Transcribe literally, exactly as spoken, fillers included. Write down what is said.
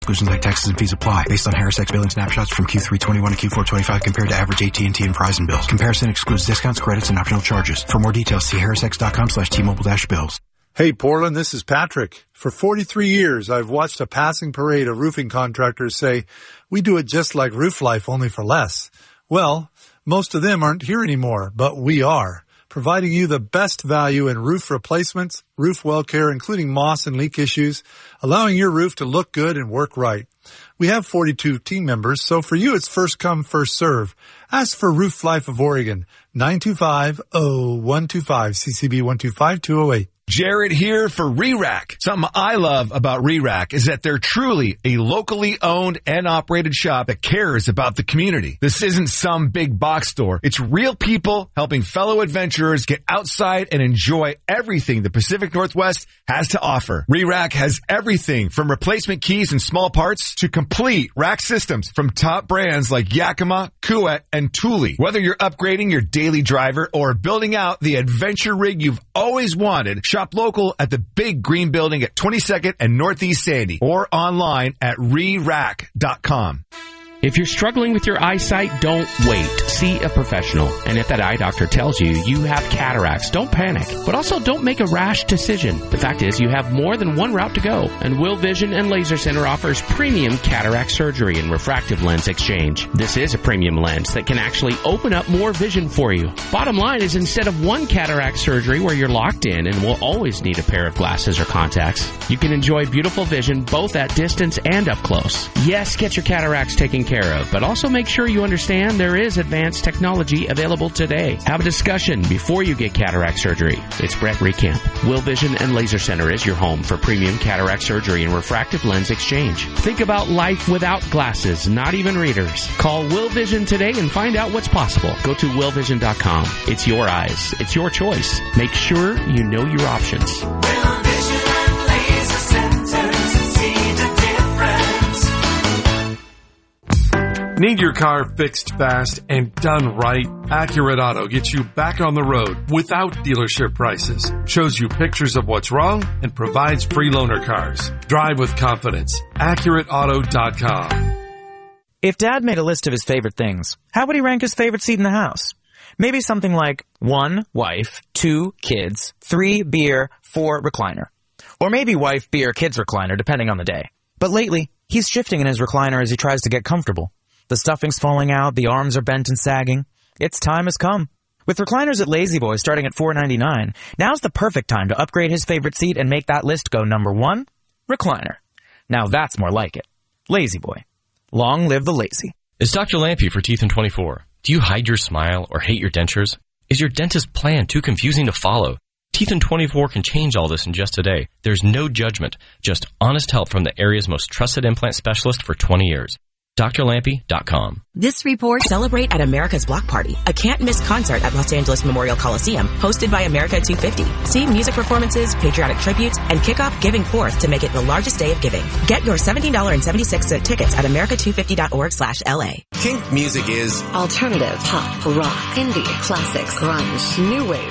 Exclusions like taxes and fees apply. Based on Harris X billing snapshots from Q three twenty-one to Q four twenty-five compared to average A T and T and Verizon bills. Comparison excludes discounts, credits, and optional charges. For more details, see harrisx.com slash T-Mobile dash bills. Hey, Portland, this is Patrick. For forty-three years, I've watched a passing parade of roofing contractors say, we do it just like Roof Life, only for less. Well, most of them aren't here anymore, but we are, providing you the best value in roof replacements, roof well care, including moss and leak issues, allowing your roof to look good and work right. We have forty-two team members, so for you, it's first come, first serve. Ask for Roof Life of Oregon, nine two five, oh one two five, C C B one two five two oh eight. Jared here for ReRack. Something I love about ReRack is that they're truly a locally owned and operated shop that cares about the community. This isn't some big box store. It's real people helping fellow adventurers get outside and enjoy everything the Pacific Northwest has to offer. ReRack has everything from replacement keys and small parts to complete rack systems from top brands like Yakima, Kuwait, and Thule. Whether you're upgrading your daily driver or building out the adventure rig you've always wanted, shop local at the Big Green Building at twenty-second and Northeast Sandy or online at re-rack dot com. If you're struggling with your eyesight, don't wait. See a professional. And if that eye doctor tells you you have cataracts, don't panic. But also don't make a rash decision. The fact is you have more than one route to go. And Will Vision and Laser Center offers premium cataract surgery and refractive lens exchange. This is a premium lens that can actually open up more vision for you. Bottom line is instead of one cataract surgery where you're locked in and will always need a pair of glasses or contacts, you can enjoy beautiful vision both at distance and up close. Yes, get your cataracts taken care of, but also make sure you understand there is advanced technology available today. Have a discussion before you get cataract surgery. It's Brett Recamp. Will Vision and Laser Center is your home for premium cataract surgery and refractive lens exchange. Think about life without glasses, not even readers. Call Will Vision today and find out what's possible. Go to will vision dot com. It's your eyes. It's your choice. Make sure you know your options. Will Vision and Laser Centers, see the difference. Need your car fixed fast and done right? Accurate Auto gets you back on the road without dealership prices, shows you pictures of what's wrong, and provides free loaner cars. Drive with confidence. accurate auto dot com. If Dad made a list of his favorite things, how would he rank his favorite seat in the house? Maybe something like one, wife, two, kids, three, beer, four, recliner. Or maybe wife, beer, kids, recliner, depending on the day. But lately, he's shifting in his recliner as he tries to get comfortable. The stuffing's falling out, the arms are bent and sagging. Its time has come. With recliners at Lazy Boy starting at four ninety-nine, now's the perfect time to upgrade his favorite seat and make that list go number one, recliner. Now that's more like it. Lazy Boy. Long live the lazy. It's Doctor Lampy for Teeth in twenty-four. Do you hide your smile or hate your dentures? Is your dentist plan too confusing to follow? Teeth in twenty-four can change all this in just a day. There's no judgment, just honest help from the area's most trusted implant specialist for twenty years. D R lampy dot com. This report, celebrate at America's Block Party, a can't-miss concert at Los Angeles Memorial Coliseum, hosted by America two fifty. See music performances, patriotic tributes, and kick off Giving Fourth to make it the largest day of giving. Get your seventeen dollars and seventy-six cents tickets at america two fifty dot org slash L A. Kink music is alternative, pop, rock, indie, classics, grunge, new wave,